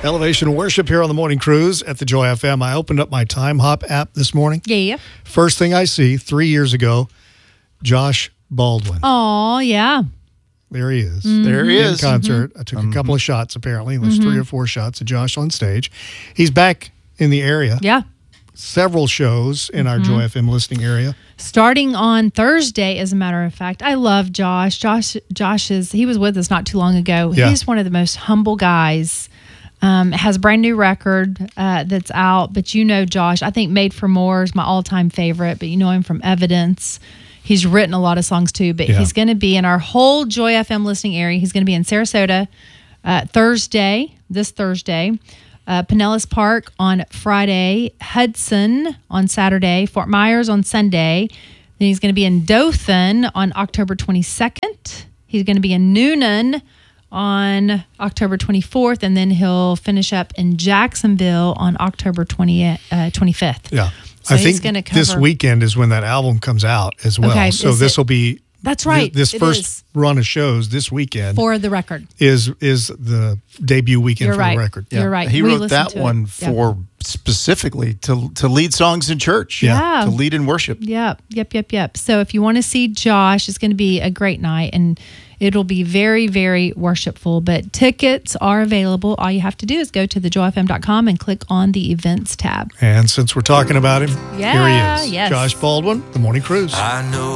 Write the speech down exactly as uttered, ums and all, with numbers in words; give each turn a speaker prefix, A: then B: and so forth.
A: Elevation Worship here on the Morning Cruise at the Joy F M. I opened up my Time Hop app this morning.
B: Yeah.
A: First thing I see, three years ago, Josh Baldwin.
B: Oh, yeah.
A: There he is.
B: Mm-hmm.
C: There he
A: In
C: is.
A: concert.
C: Mm-hmm.
A: I took
C: Mm-hmm.
A: a couple of shots, apparently. There's
B: Mm-hmm.
A: three or four shots of Josh on stage. He's back in the area.
B: Yeah.
A: Several shows in our Joy F M listening area.
B: Starting on Thursday, as a matter of fact. I love Josh. Josh Josh is, he was with us not too long ago.
A: Yeah.
B: He's one of the most humble guys. Um, has a brand new record uh, that's out. But you know Josh. I think Made for More is my all-time favorite. But you know him from Evidence. He's written a lot of songs too. But
A: Yeah.
B: he's going to be in our whole Joy F M listening area. He's going to be in Sarasota uh, Thursday, this Thursday. Uh, Pinellas Park on Friday, Hudson on Saturday, Fort Myers on Sunday. Then he's going to be in Dothan on October twenty-second. He's going to be in Noonan on October twenty-fourth, and then he'll finish up in Jacksonville on October twentieth, uh, twenty-fifth.
A: Yeah.
B: So
A: I
B: he's
A: think
B: gonna
A: this
B: cover-
A: weekend is when that album comes out as well.
B: Okay,
A: so
B: is
A: this
B: it-
A: will be
B: That's right.
A: This
B: it
A: first
B: is.
A: run of shows this weekend
B: For the record.
A: is is the debut weekend
B: You're
A: for
B: right.
A: the record.
B: You're right.
C: He
B: We
C: wrote
B: listened
C: that
B: to it.
C: one
B: Yeah.
C: for specifically to to lead songs in church.
B: Yeah.
C: To lead in worship.
B: Yep, yep, yep, yep. So if you want to see Josh, it's going to be a great night, and it'll be very, very worshipful. But tickets are available. All you have to do is go to the joy f m dot com and click on the events tab.
A: And since we're talking about him,
B: Yeah,
A: here he is.
B: yes.
A: Josh Baldwin, The Morning Cruise.
D: I know